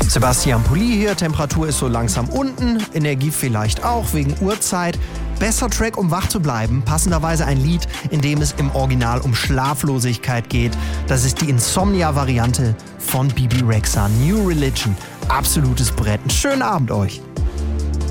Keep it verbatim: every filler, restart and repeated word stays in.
Sebastian Pulli hier, Temperatur ist so langsam unten, Energie vielleicht auch wegen Uhrzeit. Besser Track, um wach zu bleiben, passenderweise ein Lied, in dem es im Original um Schlaflosigkeit geht. Das ist die Insomnia-Variante von Bebe Rexha, New Religion. Absolutes Brett. Einen schönen Abend euch.